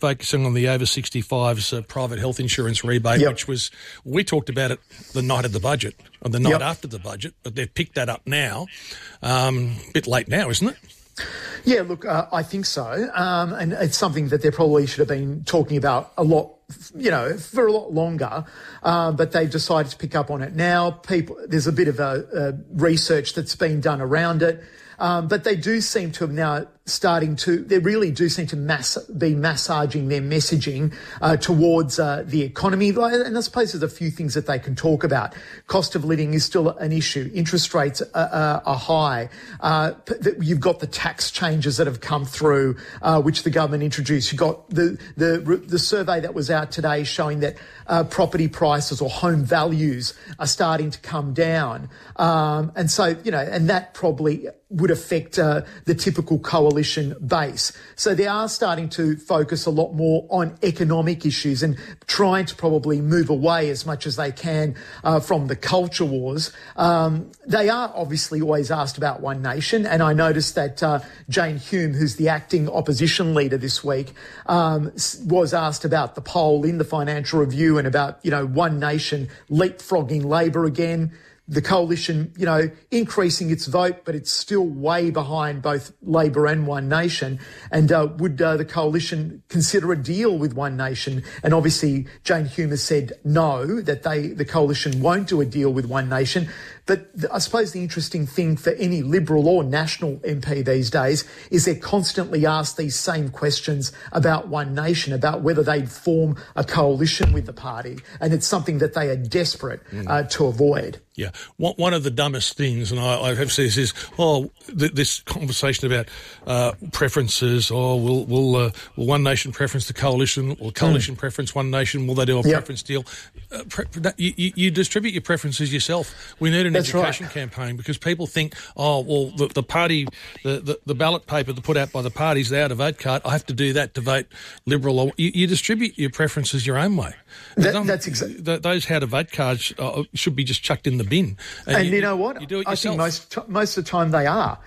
focusing on the over 65s private health insurance rebate, which was, we talked about it the night of the budget, or the night after the budget, but they've picked that up now. A bit late now, isn't it? Yeah, look, I think so. And it's something that they probably should have been talking about a lot, for a lot longer. But they've decided to pick up on it now. There's a bit of a research that's been done around it. But they do seem to have now they really do seem to be massaging their messaging towards the economy. And I suppose there's a few things that they can talk about. Cost of living is still an issue. Interest rates are high. You've got the tax changes that have come through, which the government introduced. You've got the survey that was out today showing that property prices or home values are starting to come down. And so, and that probably would affect the typical coalition base. So they are starting to focus a lot more on economic issues and trying to probably move away as much as they can from the culture wars. They are obviously always asked about One Nation, and I noticed that Jane Hume, who's the acting opposition leader this week, was asked about the poll in the Financial Review and about, One Nation leapfrogging Labor again. The coalition, increasing its vote, but it's still way behind both Labor and One Nation. And would the coalition consider a deal with One Nation? And obviously, Jane Hume has said no, that the coalition won't do a deal with One Nation. But I suppose the interesting thing for any Liberal or National MP these days is they're constantly asked these same questions about One Nation, about whether they'd form a coalition with the party. And it's something that they are desperate to avoid. Yeah. One of the dumbest things, and I have said this, is, this conversation about preferences, will One Nation preference the coalition, or coalition preference One Nation, will they do a preference deal? You distribute your preferences yourself. We need an education campaign, because people think, the party, the ballot paper put out by the parties, they had a vote card, I have to do that to vote Liberal. You distribute your preferences your own way. That's exactly. Those how to vote cards should be just chucked in the bin. And you know what? You do it yourself. I think most of the time they are.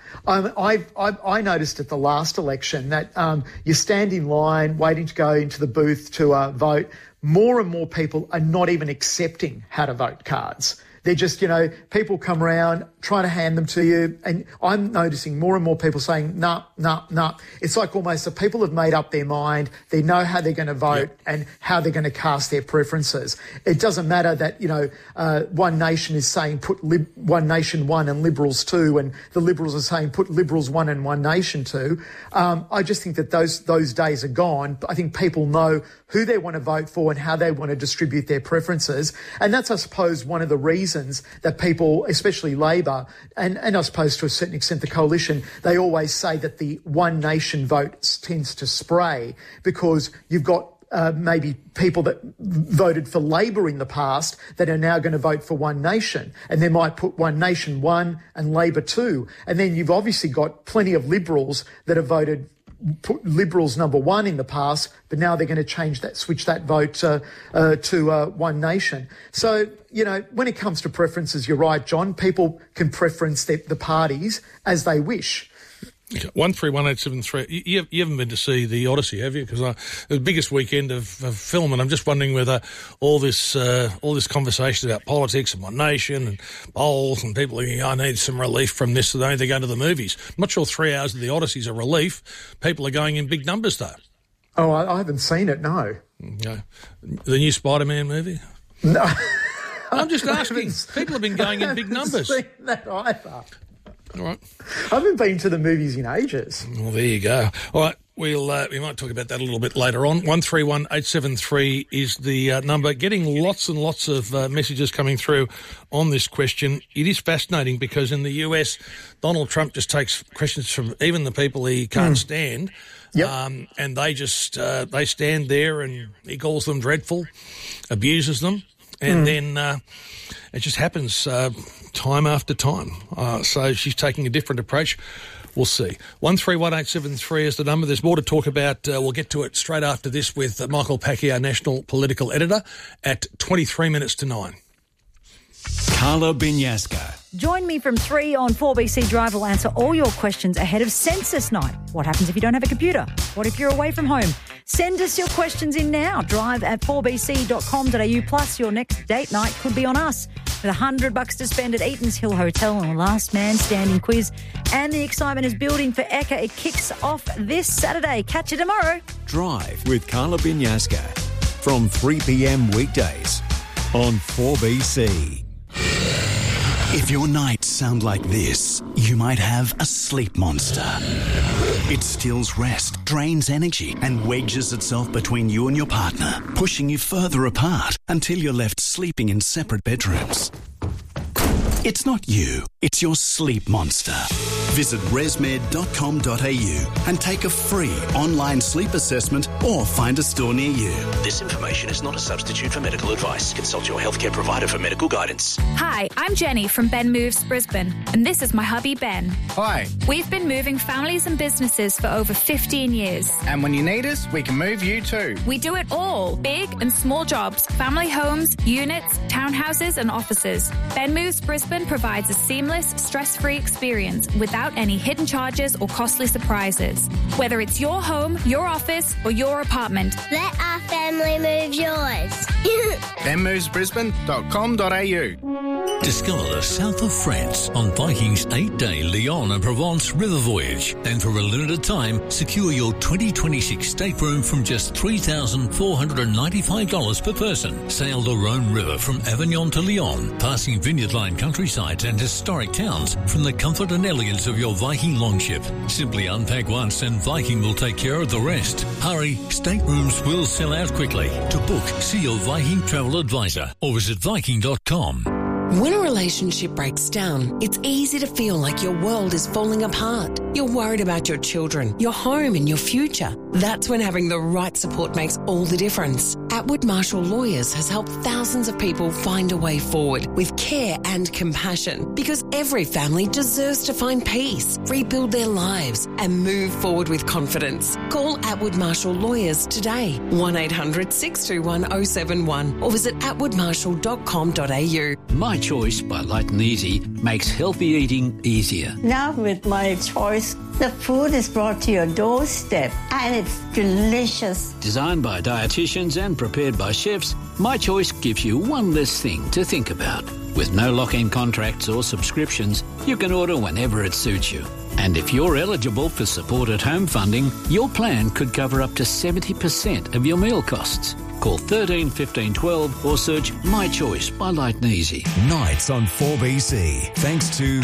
I noticed at the last election that you stand in line waiting to go into the booth to vote. More and more people are not even accepting how to vote cards. They're just, people come around, trying to hand them to you. And I'm noticing more and more people saying, nah. It's like almost the people have made up their mind. They know how they're going to vote and how they're going to cast their preferences. It doesn't matter that, One Nation is saying put One Nation 1 and Liberals 2, and the Liberals are saying put Liberals 1 and One Nation 2. I just think that those days are gone. I think people know who they want to vote for and how they want to distribute their preferences. And that's, I suppose, one of the reasons that people, especially Labor, and I suppose to a certain extent the coalition, they always say that the One Nation vote tends to spray, because you've got maybe people that voted for Labor in the past that are now going to vote for One Nation, and they might put One Nation 1 and Labor 2. And then you've obviously got plenty of Liberals that have put Liberals number 1 in the past, but now they're going to switch that vote to One Nation. So, when it comes to preferences, you're right, John, people can preference the parties as they wish. 131873. You haven't been to see the Odyssey, have you? Because the biggest weekend of film, and I'm just wondering whether all this conversation about politics and One Nation and polls and people thinking, I need some relief from this, so they go to the movies. I'm not sure 3 hours of the Odyssey is a relief. People are going in big numbers, though. Oh, I haven't seen it, no. Okay. The new Spider-Man movie? No. I'm just asking. People have been going in big numbers. I haven't seen that either. All right. I haven't been to the movies in ages. Well, there you go. All right, we might talk about that a little bit later on. 131873 is the number. Getting lots and lots of messages coming through on this question. It is fascinating because in the US, Donald Trump just takes questions from even the people he can't stand. Yep. And they just they stand there and he calls them dreadful, abuses them, and then it just happens time after time. So she's taking a different approach. We'll see. 131873 is the number. There's more to talk about. We'll get to it straight after this with Michael Packy, our national political editor, at 23 minutes to 9. Carla Binyasca. Join me from 3 on 4BC Drive. Will answer all your questions ahead of Census Night. What happens if you don't have a computer? What if you're away from home? Send us your questions in now. Drive at 4bc.com.au. Plus, your next date night could be on us. With $100 to spend at Eaton's Hill Hotel on a last man standing quiz. And the excitement is building for Ekka. It kicks off this Saturday. Catch you tomorrow. Drive with Carla Binyaska from 3 p.m. weekdays on 4BC. If your nights sound like this, you might have a sleep monster. It steals rest, drains energy, and wedges itself between you and your partner, pushing you further apart until you're left sleeping in separate bedrooms. It's not you, it's your sleep monster. Visit resmed.com.au and take a free online sleep assessment or find a store near you. This information is not a substitute for medical advice. Consult your healthcare provider for medical guidance. Hi, I'm Jenny from Ben Moves Brisbane, and this is my hubby Ben. Hi. We've been moving families and businesses for over 15 years. And when you need us, we can move you too. We do it all, big and small jobs, family homes, units, townhouses and offices. Ben Moves Brisbane provides a seamless, stress-free experience without any hidden charges or costly surprises. Whether it's your home, your office or your apartment. Let our family move yours. benmovesbrisbane.com.au. Discover the south of France on Viking's 8-day Lyon and Provence river voyage. And for a limited time, secure your 2026 stateroom from just $3,495 per person. Sail the Rhone River from Avignon to Lyon, passing vineyard line countrysides and historic towns from the comfort and elegance of your Viking longship. Simply unpack once and Viking will take care of the rest. Hurry, staterooms will sell out quickly. To book, see your Viking travel advisor or visit Viking.com. When a relationship breaks down, it's easy to feel like your world is falling apart. You're worried about your children, your home and your future. That's when having the right support makes all the difference. Atwood Marshall Lawyers has helped thousands of people find a way forward with care and compassion, because every family deserves to find peace, rebuild their lives and move forward with confidence. Call Atwood Marshall Lawyers today, 1-800-621-071 or visit atwoodmarshall.com.au. My Choice by Light and Easy makes healthy eating easier. Now with My Choice, the food is brought to your doorstep and it's delicious. Designed by dietitians and prepared by chefs, My Choice gives you one less thing to think about. With no lock-in contracts or subscriptions, you can order whenever it suits you. And if you're eligible for Support at Home funding, your plan could cover up to 70% of your meal costs. Call 13 15 12 or search My Choice by Light and Easy. Nights on 4BC. Thanks to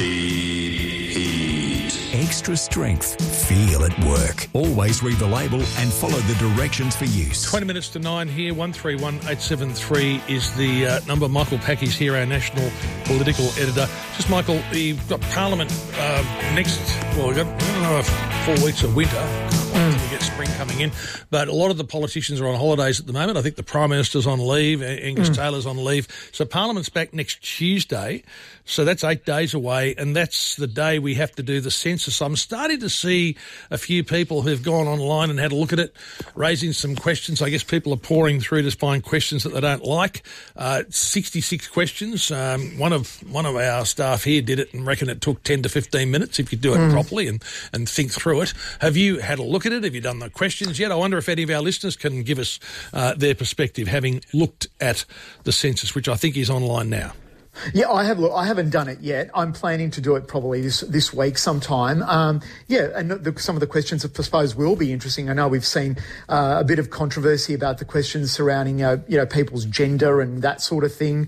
Extra Strength. Feel at work. Always read the label and follow the directions for use. 20 minutes to 9 here. 131873 is the number. Michael Packy's here, our national political editor. Just, Michael, you've got Parliament next. Well, we've got 4 weeks of winter. We get spring coming in, but a lot of the politicians are on holidays at the moment. I think the Prime Minister's on leave, Angus Taylor's on leave. So Parliament's back next Tuesday, so that's 8 days away, and that's the day we have to do the census. I'm starting to see a few people who've gone online and had a look at it, raising some questions. I guess people are pouring through to find questions that they don't like. 66 questions. One of our staff here did it and reckon it took 10 to 15 minutes if you do it properly and think through it. Have you had a look at it? Have you done the questions yet? I wonder if any of our listeners can give us their perspective, having looked at the census, which I think is online now. Yeah, I have. Look, I haven't done it yet. I'm planning to do it probably this week sometime. And some of the questions, I suppose, will be interesting. I know we've seen a bit of controversy about the questions surrounding, people's gender and that sort of thing.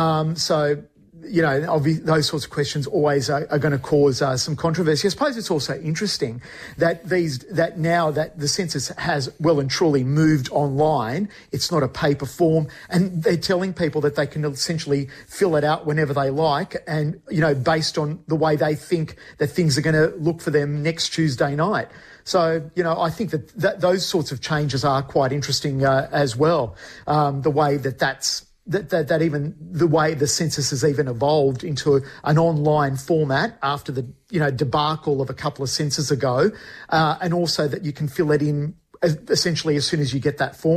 Those sorts of questions always are going to cause some controversy. I suppose it's also interesting that now that the census has well and truly moved online, it's not a paper form, and they're telling people that they can essentially fill it out whenever they like, and based on the way they think that things are going to look for them next Tuesday night. So, I think that those sorts of changes are quite interesting as well. The way that even the way the census has even evolved into an online format after the debacle of a couple of censuses ago, and also that you can fill it in essentially as soon as you get that form.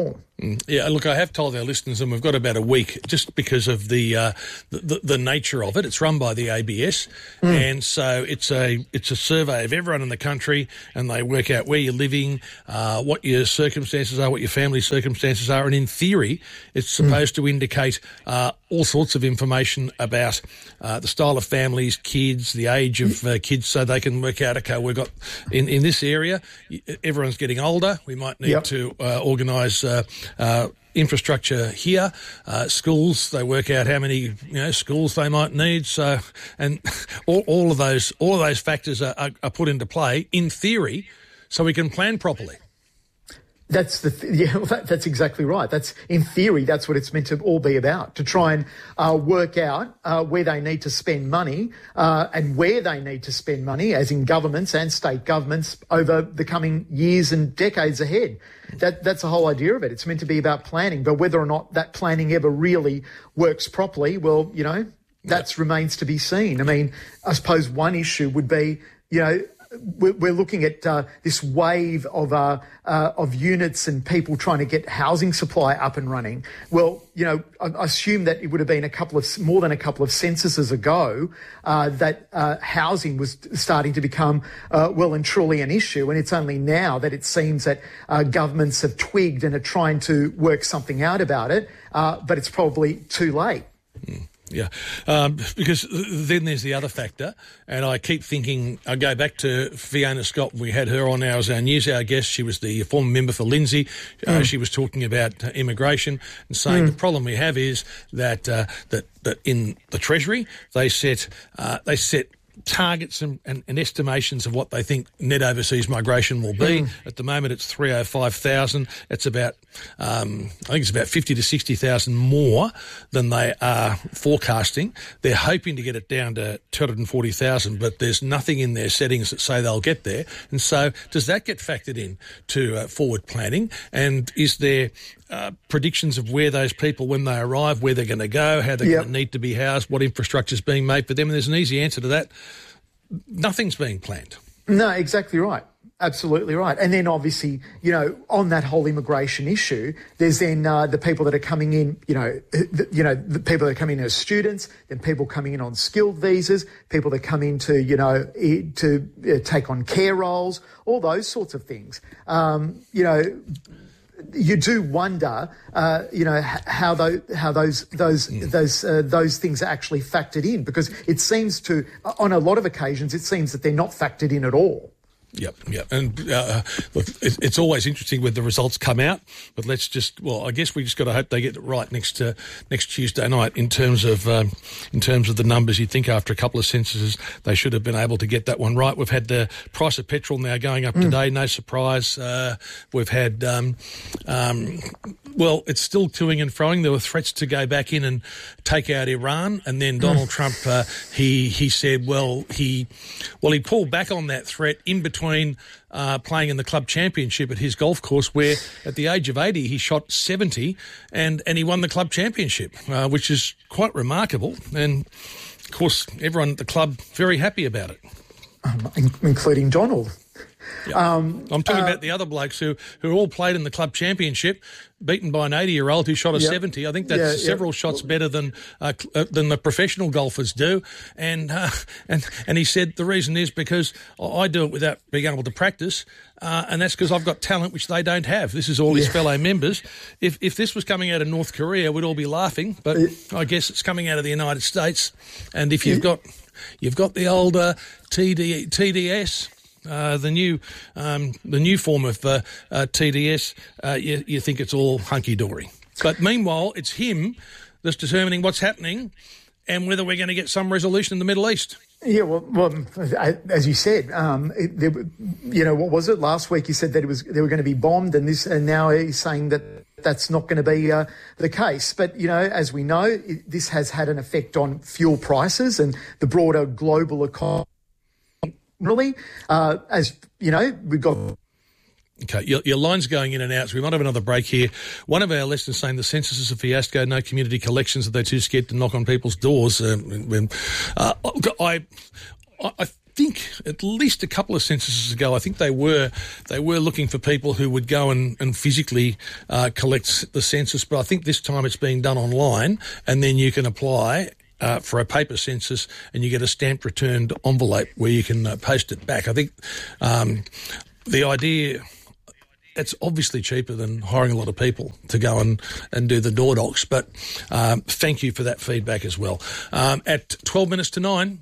Yeah, look, I have told our listeners, and we've got about a week, just because of the nature of it. It's run by the ABS, and so it's a survey of everyone in the country, and they work out where you're living, what your circumstances are, what your family circumstances are, and in theory, it's supposed to indicate all sorts of information about the style of families, kids, the age of kids, so they can work out, okay, we've got in this area, everyone's getting older, we might need to organise infrastructure here, schools. They work out how many schools they might need. So, and all of those factors are put into play in theory, so we can plan properly. That's that's exactly right. That's in theory. That's what it's meant to all be about, to try and work out where they need to spend money and where they need to spend money, as in governments and state governments, over the coming years and decades ahead. That's the whole idea of it. It's meant to be about planning, but whether or not that planning ever really works properly, well, that remains to be seen. I mean, I suppose one issue would be, we're looking at this wave of units and people trying to get housing supply up and running. Well, I assume that it would have been more than a couple of censuses ago that housing was starting to become well and truly an issue, and it's only now that it seems that governments have twigged and are trying to work something out about it, but it's probably too late. Yeah, because then there's the other factor, and I keep thinking, I go back to Fiona Scott. We had her on now as our news hour guest. She was the former member for Lindsay. She was talking about immigration and saying the problem we have is that in the Treasury they set targets and estimations of what they think net overseas migration will be. At the moment, it's 305,000. It's about, I think it's about 50 to 60,000 more than they are forecasting. They're hoping to get it down to 240,000, but there's nothing in their settings that say they'll get there. And so does that get factored in to forward planning? And is there predictions of where those people, when they arrive, where they're going to go, how they're going to need to be housed, what infrastructure is being made for them? And there's an easy answer to that. Nothing's being planned. No, exactly right. Absolutely right. And then obviously, on that whole immigration issue, there's then the people that are coming in, the people that are coming in as students, then people coming in on skilled visas, people that come in to take on care roles, all those sorts of things. You do wonder, how those things are actually factored in, because it seems to, on a lot of occasions, it seems that they're not factored in at all. Yep. And look, it's always interesting when the results come out, but I guess we just got to hope they get it right next Tuesday night in terms of the numbers. You'd think after a couple of censuses they should have been able to get that one right. We've had the price of petrol now going up today, no surprise. We've had it's still toing and froing. There were threats to go back in and take out Iran, and then Donald Trump he said he pulled back on that threat in between playing in the club championship at his golf course, where at the age of 80 he shot 70 and he won the club championship, which is quite remarkable. And of course, everyone at the club very happy about it, including Donald. Yep. I'm talking about the other blokes who all played in the club championship, beaten by an 80-year-old who shot a 70. I think that's several shots better than the professional golfers do. And he said the reason is because I do it without being able to practice, and that's because I've got talent which they don't have. This is all his fellow members. If this was coming out of North Korea, we'd all be laughing, but I guess it's coming out of the United States. And if you've got the old TDS. The new form of TDS, you think it's all hunky-dory. But meanwhile, it's him that's determining what's happening and whether we're going to get some resolution in the Middle East. Yeah, well, as you said, what was it last week? He said that they were going to be bombed, and now he's saying that that's not going to be the case. But as we know, this has had an effect on fuel prices and the broader global economy. Really, as we've got. Okay, your line's going in and out, so we might have another break here. One of our listeners saying the census is a fiasco, no community collections, that they're too scared to knock on people's doors. think at least a couple of censuses ago, I think they were looking for people who would go and physically collect the census. But I think this time it's being done online, and then you can apply for a paper census, and you get a stamped returned envelope where you can post it back. I think the idea, it's obviously cheaper than hiring a lot of people to go and do the door knocks, but thank you for that feedback as well. At 12 minutes to 9.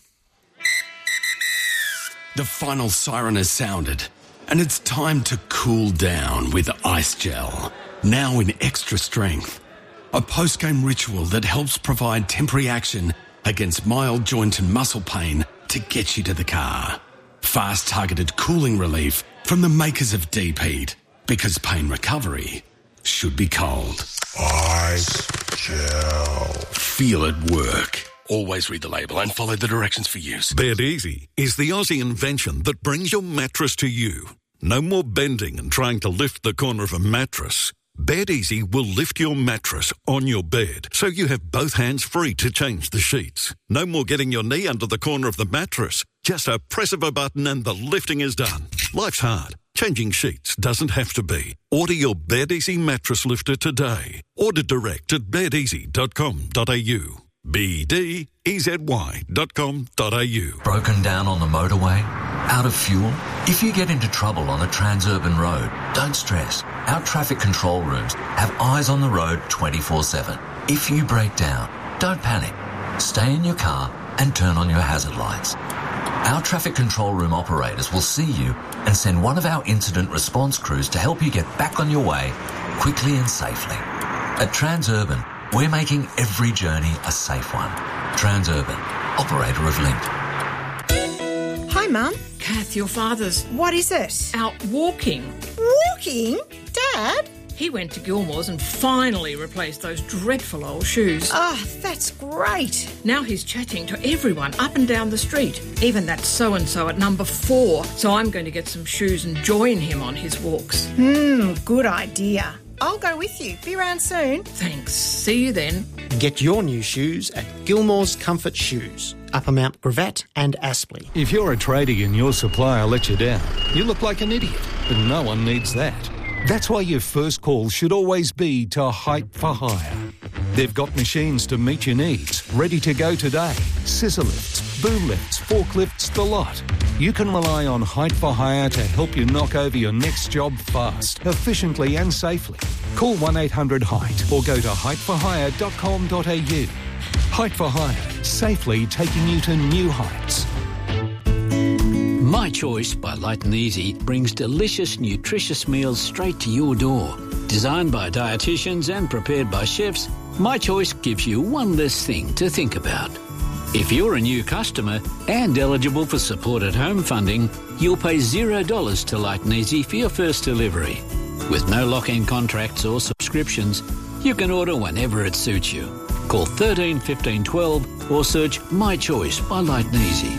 The final siren has sounded, and it's time to cool down with Ice Gel, now in extra strength. A post-game ritual that helps provide temporary action against mild joint and muscle pain to get you to the car. Fast targeted cooling relief from the makers of Deep Heat, because pain recovery should be cold. Ice Gel. Feel it work. Always read the label and follow the directions for use. Bed Easy is the Aussie invention that brings your mattress to you. No more bending and trying to lift the corner of a mattress. Bed Easy will lift your mattress on your bed, so you have both hands free to change the sheets. No more getting your knee under the corner of the mattress. Just a press of a button and the lifting is done. Life's hard. Changing sheets doesn't have to be. Order your Bed Easy mattress lifter today. Order direct at bedeasy.com.au. BDEZY.com.au. Broken down on the motorway? Out of fuel? If you get into trouble on a Transurban road, don't stress. Our traffic control rooms have eyes on the road 24/7. If you break down, don't panic. Stay in your car and turn on your hazard lights. Our traffic control room operators will see you and send one of our incident response crews to help you get back on your way quickly and safely. At Transurban, we're making every journey a safe one. Transurban, operator of Link. Hi, Mum. Kath, your father's... What is it? Out walking. Walking? Dad? He went to Gilmore's and finally replaced those dreadful old shoes. Oh, that's great. Now he's chatting to everyone up and down the street, even that so-and-so at number 4. So I'm going to get some shoes and join him on his walks. Good idea. I'll go with you. Be around soon. Thanks. See you then. Get your new shoes at Gilmore's Comfort Shoes, Upper Mount Gravatt and Aspley. If you're a tradie and your supplier lets you down, you look like an idiot, but no one needs that. That's why your first call should always be to Height for Hire. They've got machines to meet your needs, ready to go today. Scissor lifts, boom lifts, forklifts, the lot. You can rely on Height for Hire to help you knock over your next job fast, efficiently and safely. Call 1-800-HEIGHT or go to heightforhire.com.au. Height for Hire, safely taking you to new heights. My Choice by Light and Easy brings delicious, nutritious meals straight to your door. Designed by dietitians and prepared by chefs, My Choice gives you one less thing to think about. If you're a new customer and eligible for Support at Home funding, you'll pay $0 to Light and Easy for your first delivery. With no lock-in contracts or subscriptions, you can order whenever it suits you. Call 13 15 12 or search My Choice by Light and Easy.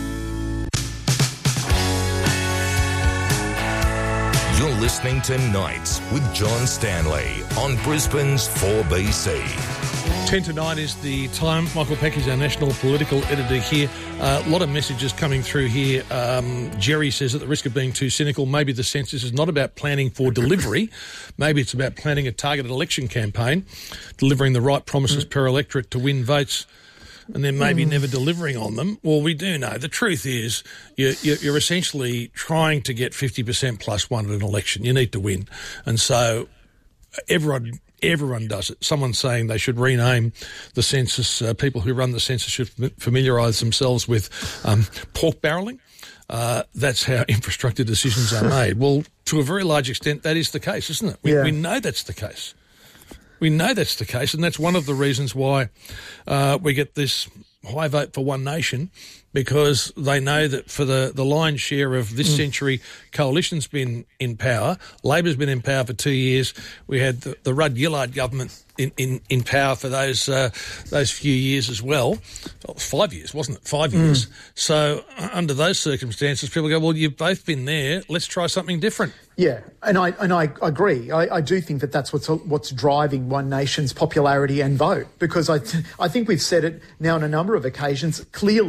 You're listening to Nights with John Stanley on Brisbane's 4BC. 10 to 9 is the time. Michael Peck is our national political editor here. A lot of messages coming through here. Jerry says, at the risk of being too cynical, maybe the census is not about planning for delivery. Maybe it's about planning a targeted election campaign, delivering the right promises per electorate to win votes, and then maybe never delivering on them. Well, we do know. The truth is you're essentially trying to get 50% plus one at an election. You need to win. And so everyone does it. Someone's saying they should rename the census. People who run the census should familiarise themselves with pork barrelling. That's how infrastructure decisions are made. Well, to a very large extent, that is the case, isn't it? We know that's the case. We know that's the case, and that's one of the reasons why we get this high vote for One Nation, because they know that for the lion's share of this century, Coalition's been in power. Labor's been in power for 2 years. We had the Rudd-Gillard government in power for those few years as well. 5 years, wasn't it? 5 years. So under those circumstances, people go, well, you've both been there. Let's try something different. Yeah, and I agree. I do think that that's what's driving One Nation's popularity and vote, because I think we've said it now on a number of occasions. Clearly,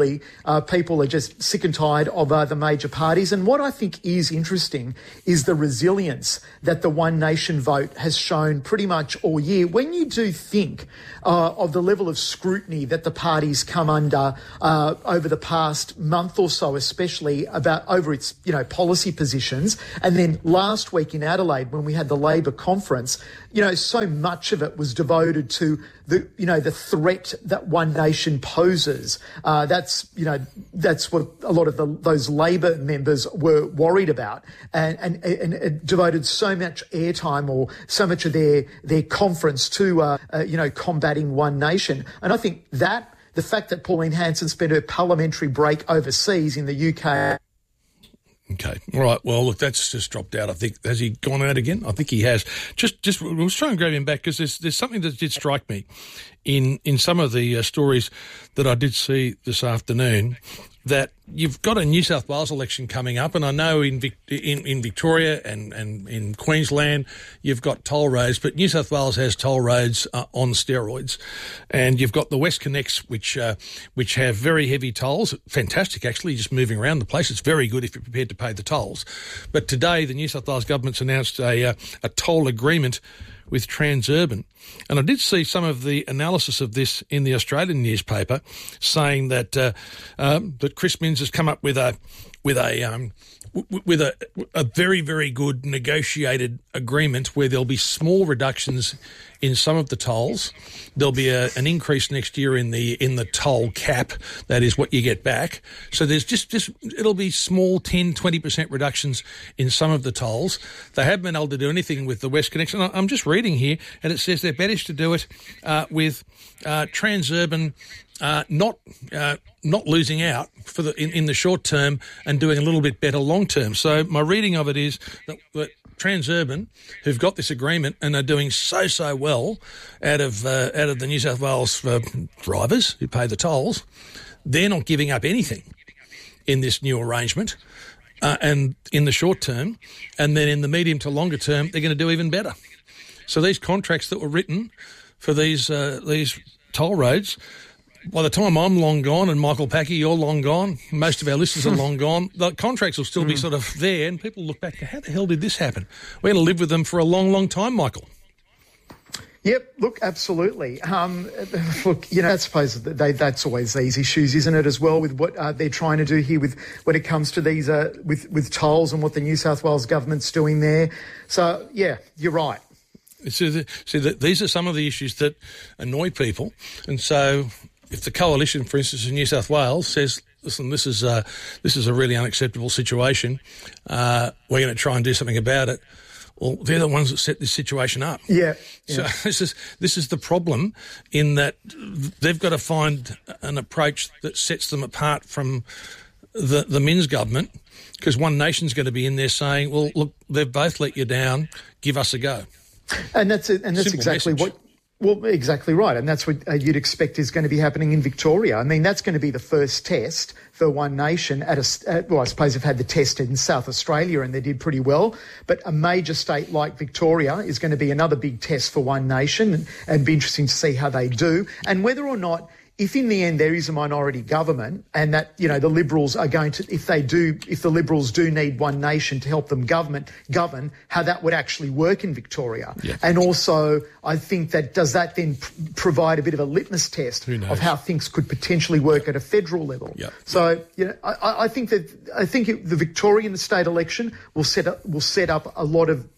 People are just sick and tired of the major parties. And what I think is interesting is the resilience that the One Nation vote has shown pretty much all year. When you do think of the level of scrutiny that the parties come under over the past month or so, especially over its policy positions, and then last week in Adelaide when we had the Labor conference, so much of it was devoted to the threat that One Nation poses. That's what a lot of those Labor members were worried about, and it devoted so much airtime or so much of their conference to combating One Nation. And I think that the fact that Pauline Hanson spent her parliamentary break overseas in the UK. Okay. All right. Well, look, that's just dropped out. I think, has he gone out again? I think he has. Just we'll try and grab him back because there's something that did strike me in some of the stories that I did see this afternoon, that you've got a New South Wales election coming up, and I know in Victoria and in Queensland you've got toll roads, but New South Wales has toll roads on steroids, and you've got the West Connects which have very heavy tolls. Fantastic, actually, just moving around the place. It's very good if you're prepared to pay the tolls. But today the New South Wales government's announced a toll agreement with Transurban. And I did see some of the analysis of this in the Australian newspaper, saying that that Chris Minns has come up with a very, very good negotiated agreement where there'll be small reductions in some of the tolls. There'll be an increase next year in the toll cap. That is what you get back. So there's just it'll be small 10, 20% reductions in some of the tolls. They haven't been able to do anything with the West Connection. I'm just reading here, and it says they're better to do it with Transurban not losing out for in the short term and doing a little bit better long term. So my reading of it is that Transurban, who've got this agreement and are doing so well out of the New South Wales drivers who pay the tolls, they're not giving up anything in this new arrangement. And in the short term, and then in the medium to longer term, they're going to do even better. So these contracts that were written for these toll roads, by the time I'm long gone and Michael Packy, you're long gone, most of our listeners are long gone, the contracts will still be sort of there, and people look back, how the hell did this happen? We're going to live with them for a long, long time, Michael. Yep, look, absolutely. Look, I suppose that's always these issues, isn't it, as well, with what they're trying to do here when it comes to these with tolls and what the New South Wales government's doing there. So, yeah, you're right. These are some of the issues that annoy people, and so if the coalition, for instance, in New South Wales says, listen, this is a really unacceptable situation, we're going to try and do something about it, well, they're the ones that set this situation up. Yeah. So this is the problem, in that they've got to find an approach that sets them apart from the Minns government, because One Nation's going to be in there saying, well, look, they've both let you down, give us a go. And that's exactly message. Exactly right. And that's what you'd expect is going to be happening in Victoria. I mean, that's going to be the first test for One Nation I suppose they've had the test in South Australia and they did pretty well. But a major state like Victoria is going to be another big test for One Nation, and be interesting to see how they do. And whether or not, if in the end there is a minority government, and that, the Liberals are going to, if the Liberals do need One Nation to help them govern, how that would actually work in Victoria. Yeah. And also, I think that does that then provide a bit of a litmus test of how things could potentially work at a federal level. Yep. So, I think the Victorian state election will set up a lot of,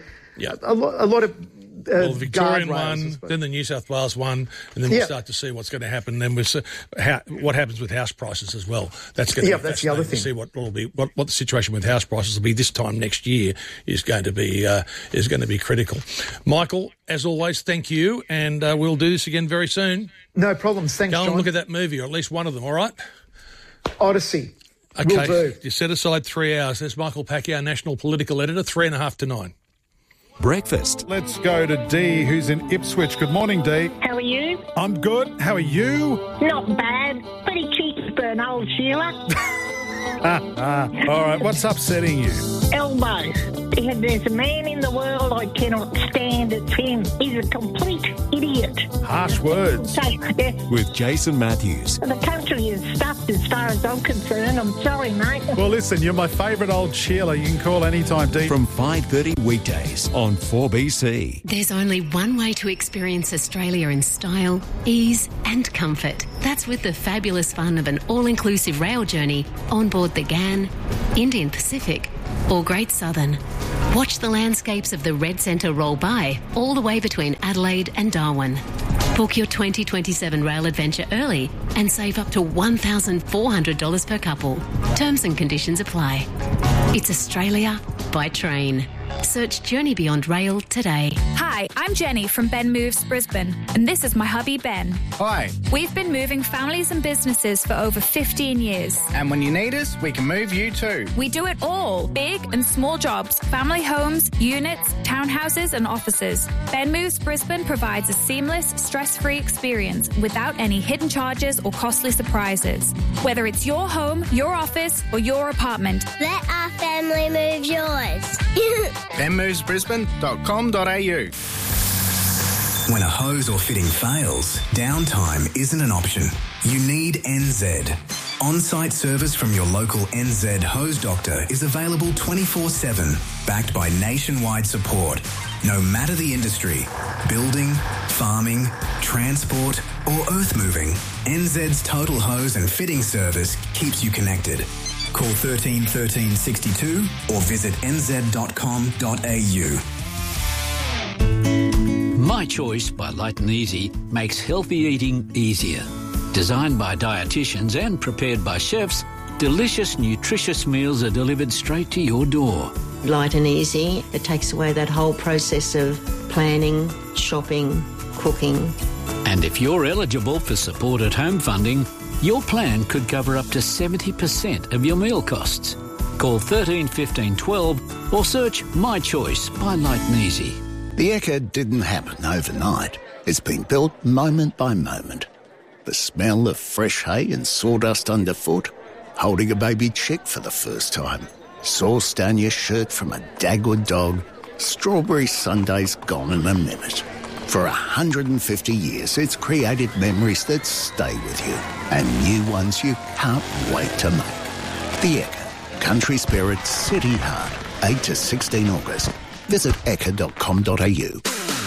a lot of. The Victorian one, then the New South Wales one, and then we'll start to see what's going to happen. Then we'll see what happens with house prices as well. That's going to be that's the other thing. To see what the situation with house prices will be this time next year is going to be critical. Michael, as always, thank you, and we'll do this again very soon. No problems. Thanks, Go John. and look at that movie, or at least one of them. All right. Odyssey. Okay. Will do. You set aside 3 hours. There's Michael Packy, our national political editor. 8:30 to 9. Breakfast. Let's go to Dee, who's in Ipswich. Good morning, Dee. How are you? I'm good. How are you? Not bad. Pretty cheeky for an old Sheila. All right, what's upsetting you? Elbows. There's a man in the world I cannot stand. It's him. He's a complete idiot. Harsh words. So, yeah, With Jason Matthews. the country is stuffed as far as I'm concerned. I'm sorry, mate. Well, listen, you're my favourite old Sheila. You can call anytime, Dee. From 5:30 weekdays on 4BC. There's only one way to experience Australia in style, ease and comfort. That's with the fabulous fun of an all-inclusive rail journey on board the GAN, Indian Pacific or Great Southern. Watch the landscapes of the Red Centre roll by all the way between Adelaide and Darwin. Book your 2027 rail adventure early and save up to $1,400 per couple. Terms and conditions apply. It's Australia by train. Search Journey Beyond Rail today. Hi, I'm Jenny from Ben Moves Brisbane, and this is my hubby Ben. Hi. We've been moving families and businesses for over 15 years. And when you need us, we can move you too. We do it all, big and small jobs, family homes, units, townhouses and offices. Ben Moves Brisbane provides a seamless, stress-free experience without any hidden charges or costly surprises. Whether it's your home, your office or your apartment. Let our family move yours. benmovesbrisbane.com.au. When a hose or fitting fails, downtime isn't an option. You need NZ. On-site service from your local NZ hose doctor is available 24/7, backed by nationwide support. No matter the industry, building, farming, transport or earth moving, NZ's total hose and fitting service keeps you connected. Call 13 13 62 or visit nz.com.au. My Choice by Light and Easy makes healthy eating easier. Designed by dietitians and prepared by chefs, delicious, nutritious meals are delivered straight to your door. Light and easy. It takes away that whole process of planning, shopping, cooking. And if you're eligible for support at home funding, your plan could cover up to 70% of your meal costs. Call 13 15 12 or search My Choice by Light and Easy. The Ekka didn't happen overnight. It's been built moment by moment. The smell of fresh hay and sawdust underfoot, holding a baby chick for the first time, sauce down your shirt from a Dagwood dog, strawberry sundaes gone in a minute. For 150 years, it's created memories that stay with you and new ones you can't wait to make. The Ekka, Country Spirit, City Heart, 8 to 16 August. Visit ekka.com.au.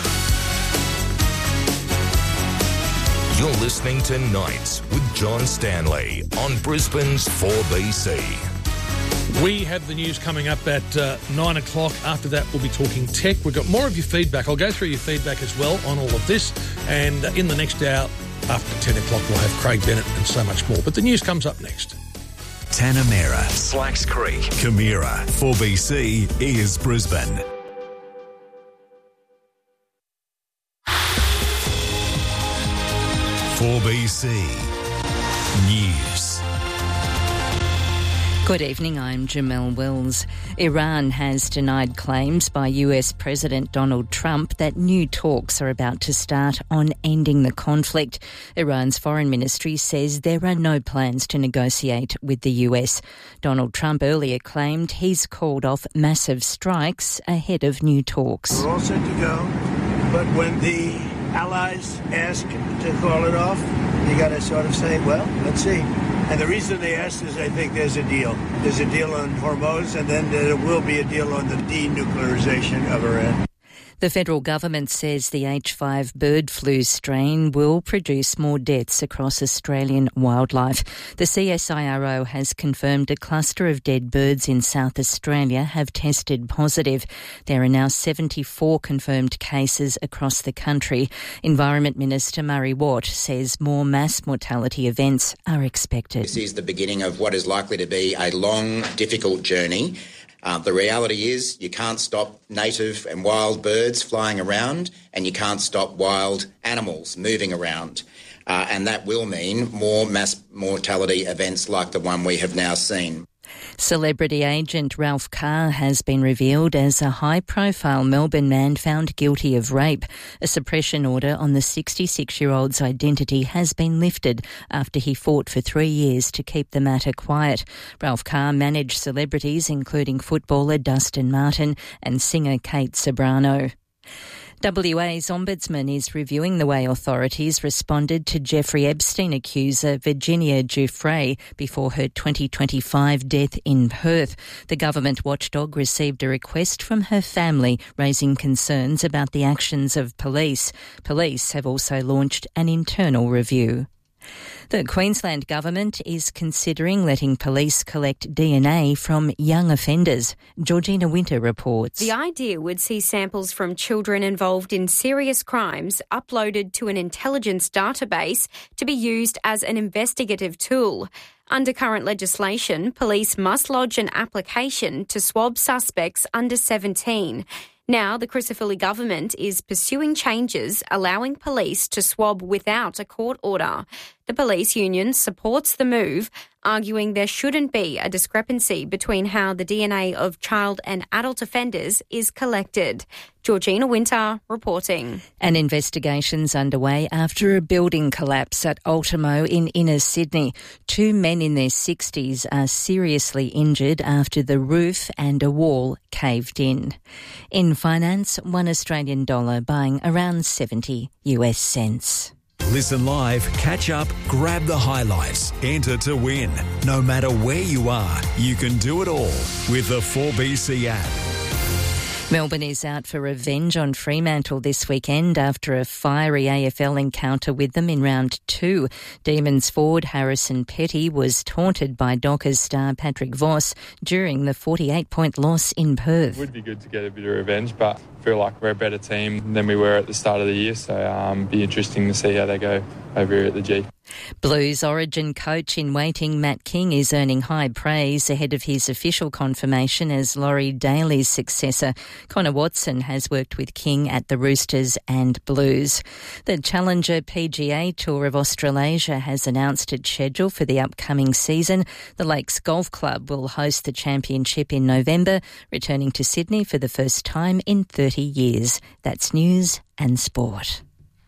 You're listening to Nights with John Stanley on Brisbane's 4BC. We have the news coming up at 9 o'clock. After that, we'll be talking tech. We've got more of your feedback. I'll go through your feedback as well on all of this. And in the next hour, after 10 o'clock, we'll have Craig Bennett and so much more. But the news comes up next. Tanamera, Slacks Creek, Camira, 4BC is Brisbane. .4BC News. Good evening, I'm Jamelle Wills. Iran has denied claims by US President Donald Trump that new talks are about to start on ending the conflict. Iran's foreign ministry says there are no plans to negotiate with the US. Donald Trump earlier claimed he's called off massive strikes ahead of new talks. We're all set to go, but when the allies ask to call it off, you got to sort of say, well, let's see. And the reason they asked is I think there's a deal. There's a deal on Hormuz, and then there will be a deal on the denuclearization of Iran. The federal government says the H5 bird flu strain will produce more deaths across Australian wildlife. The CSIRO has confirmed a cluster of dead birds in South Australia have tested positive. There are now 74 confirmed cases across the country. Environment Minister Murray Watt says more mass mortality events are expected. This is the beginning of what is likely to be a long, difficult journey. The reality is you can't stop native and wild birds flying around, and you can't stop wild animals moving around. And that will mean more mass mortality events like the one we have now seen. Celebrity agent Ralph Carr has been revealed as a high-profile Melbourne man found guilty of rape. A suppression order on the 66-year-old's identity has been lifted after he fought for 3 years to keep the matter quiet. Ralph Carr managed celebrities including footballer Dustin Martin and singer Kate Ceberano. WA's Ombudsman is reviewing the way authorities responded to Jeffrey Epstein accuser Virginia Giuffre before her 2025 death in Perth. The government watchdog received a request from her family raising concerns about the actions of police. Police have also launched an internal review. The Queensland Government is considering letting police collect DNA from young offenders. Georgina Winter reports. The idea would see samples from children involved in serious crimes uploaded to an intelligence database to be used as an investigative tool. Under current legislation, police must lodge an application to swab suspects under 17. Now, the Crisafulli government is pursuing changes allowing police to swab without a court order. The police union supports the move, arguing there shouldn't be a discrepancy between how the DNA of child and adult offenders is collected. Georgina Winter reporting. An investigation's underway after a building collapse at Ultimo in inner Sydney. 2 men in their 60s are seriously injured after the roof and a wall caved in. In finance, $1 Australian buying around 70 US cents. Listen live, catch up, grab the highlights, enter to win. No matter where you are, you can do it all with the 4BC app. Melbourne is out for revenge on Fremantle this weekend after a fiery AFL encounter with them in round 2. Demons forward Harrison Petty was taunted by Dockers star Patrick Voss during the 48-point loss in Perth. It would be good to get a bit of revenge, but I feel like we're a better team than we were at the start of the year, so be interesting to see how they go over here at the G. Blues Origin coach in waiting Matt King is earning high praise ahead of his official confirmation as Laurie Daly's successor. Connor Watson has worked with King at the Roosters and Blues. The Challenger PGA Tour of Australasia has announced its schedule for the upcoming season. The Lakes Golf Club will host the championship in November, returning to Sydney for the first time in 30 years. That's news and sport.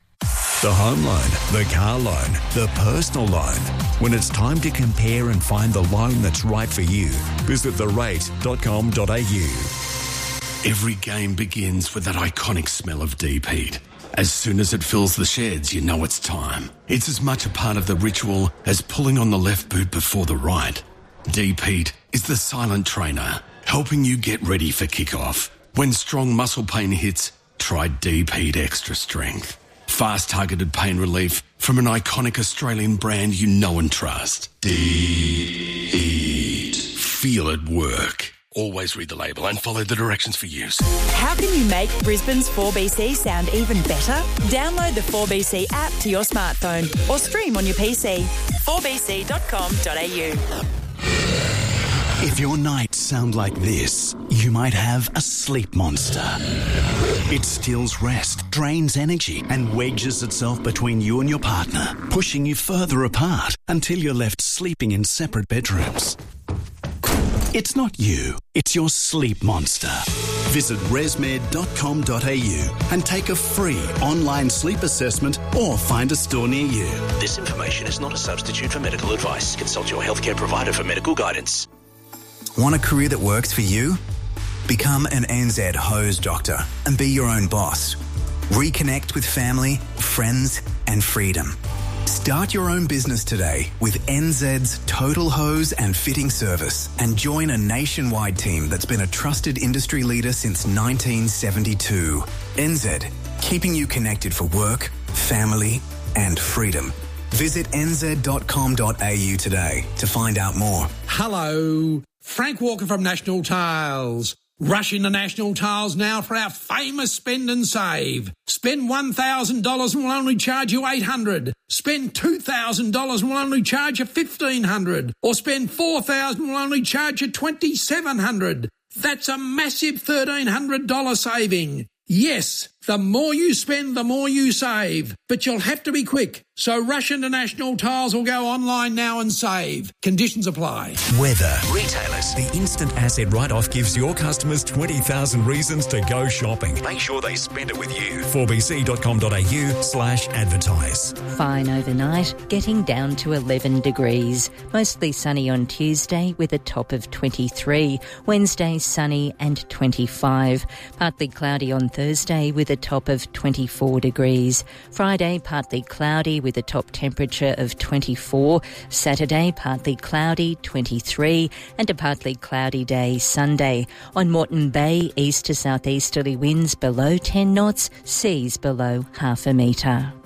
The home loan, the car loan, the personal loan. When it's time to compare and find the loan that's right for you, visit therate.com.au. Every game begins with that iconic smell of deep heat. As soon as it fills the sheds, you know it's time. It's as much a part of the ritual as pulling on the left boot before the right. Deep heat is the silent trainer, helping you get ready for kickoff. When strong muscle pain hits, try Deep Heat Extra Strength. Fast targeted pain relief from an iconic Australian brand you know and trust. Deep Heat. Feel it work. Always read the label and follow the directions for use. How can you make Brisbane's 4BC sound even better? Download the 4BC app to your smartphone or stream on your PC. 4bc.com.au. If your nights sound like this, you might have a sleep monster. It steals rest, drains energy, and wedges itself between you and your partner, pushing you further apart until you're left sleeping in separate bedrooms. It's not you, it's your sleep monster. Visit resmed.com.au and take a free online sleep assessment or find a store near you. This information is not a substitute for medical advice. Consult your healthcare provider for medical guidance. Want a career that works for you? Become an NZ hose doctor and be your own boss. Reconnect with family, friends, and freedom. Start your own business today with NZ's Total Hose and Fitting Service and join a nationwide team that's been a trusted industry leader since 1972. NZ, keeping you connected for work, family, and freedom. Visit nz.com.au today to find out more. Hello, Frank Walker from National Tiles. Rush into National Tiles now for our famous spend and save. Spend $1,000 and we'll only charge you $800. Spend $2,000 and we'll only charge you $1,500. Or spend $4,000 and we'll only charge you $2,700. That's a massive $1,300 saving. Yes, The more you spend, the more you save. But you'll have to be quick. So rush into National Tiles or go online now and save. Conditions apply. Weather. Retailers. The instant asset write-off gives your customers 20,000 reasons to go shopping. Make sure they spend it with you. 4bc.com.au/advertise. Fine overnight, getting down to 11 degrees. Mostly sunny on Tuesday with a top of 23. Wednesday sunny and 25. Partly cloudy on Thursday with a top of 24 degrees. Friday partly cloudy with a top temperature of 24. Saturday partly cloudy, 23, and a partly cloudy day Sunday. On Moreton Bay, east to southeasterly winds below 10 knots, seas below half a metre.